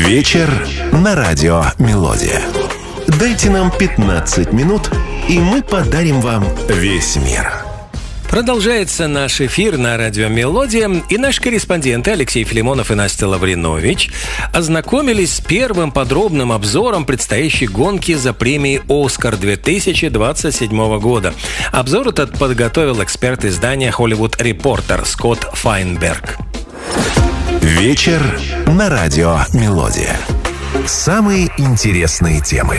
Вечер на радио «Мелодия». Дайте нам 15 минут, и мы подарим вам весь мир. Продолжается наш эфир на радио «Мелодия», и наши корреспонденты Алексей Филимонов и Настя Лавринович ознакомились с первым подробным обзором предстоящей гонки за премией «Оскар» 2027 года. Обзор этот подготовил эксперт издания «Hollywood Reporter» Скотт Файнберг. Вечер на радио «Мелодия». Самые интересные темы.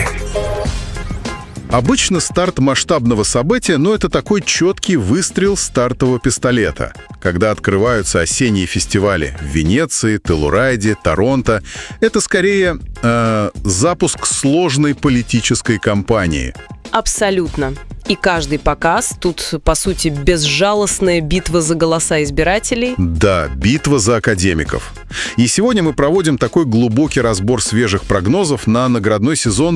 Обычно старт масштабного события, это такой четкий выстрел стартового пистолета. Когда открываются осенние фестивали в Венеции, Теллурайде, Торонто, это скорее запуск сложной политической кампании. Абсолютно. И каждый показ тут, по сути, безжалостная битва за голоса избирателей. Да, битва за академиков. И сегодня мы проводим такой глубокий разбор свежих прогнозов на наградной сезон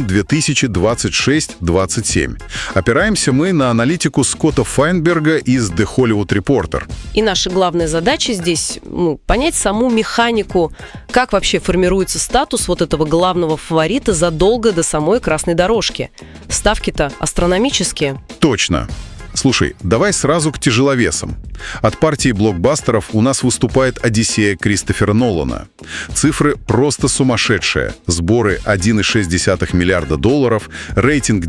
2026-27. Опираемся мы на аналитику Скотта Файнберга из The Hollywood Reporter. И наша главная задача здесь понять саму механику, как вообще формируется статус вот этого главного фаворита задолго до самой красной дорожки. Ставки-то астрономические. Точно. Слушай, давай сразу к тяжеловесам. От партии блокбастеров у нас выступает «Одиссея» Кристофера Нолана. Цифры просто сумасшедшие. Сборы $1,6 миллиарда, рейтинг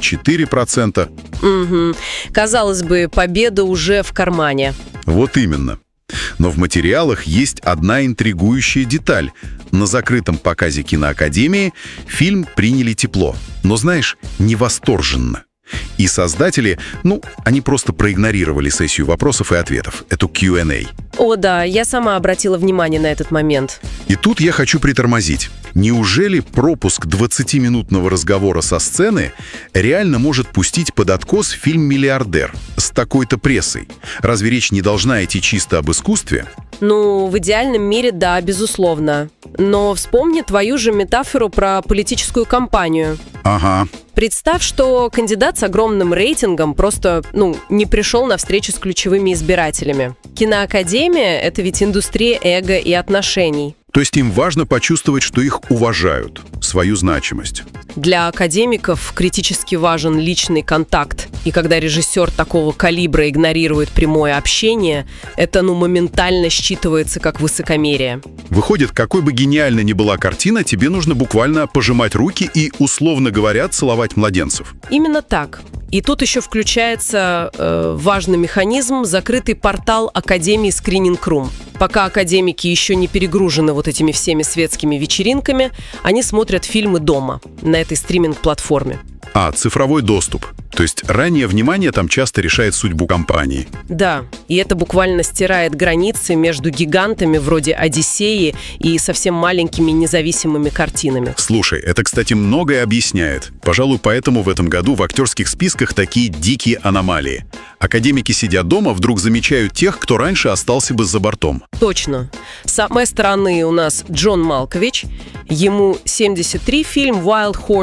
94%. Угу. Казалось бы, победа уже в кармане. Вот именно. Но в материалах есть одна интригующая деталь. На закрытом показе киноакадемии фильм приняли тепло. Но, знаешь, не восторженно. И создатели, они просто проигнорировали сессию вопросов и ответов, эту Q&A. О да, я сама обратила внимание на этот момент. И тут я хочу притормозить. Неужели пропуск 20-минутного разговора со сцены реально может пустить под откос фильм «Миллиардер» с такой-то прессой? Разве речь не должна идти чисто об искусстве? В идеальном мире, да, безусловно. Но вспомни твою же метафору про политическую кампанию. Ага. Представь, что кандидат с огромным рейтингом просто, не пришел на встречу с ключевыми избирателями. Киноакадемия – это ведь индустрия эго и отношений. То есть им важно почувствовать, что их уважают, свою значимость. Для академиков критически важен личный контакт. И когда режиссер такого калибра игнорирует прямое общение, это моментально считывается как высокомерие. Выходит, какой бы гениальной ни была картина, тебе нужно буквально пожимать руки и, условно говоря, целовать младенцев. Именно так. И тут еще включается важный механизм – закрытый портал Академии Screening Room. Пока академики еще не перегружены вот этими всеми светскими вечеринками, они смотрят фильмы дома, на этой стриминг-платформе. Цифровой доступ. То есть раннее внимание там часто решает судьбу компании. Да, и это буквально стирает границы между гигантами вроде «Одиссеи» и совсем маленькими независимыми картинами. Слушай, это, кстати, многое объясняет. Пожалуй, поэтому в этом году в актерских списках такие дикие аномалии. Академики, сидя дома, вдруг замечают тех, кто раньше остался бы за бортом. Точно. С самой стороны у нас Джон Малкович. Ему 73, фильм «Wild Horse»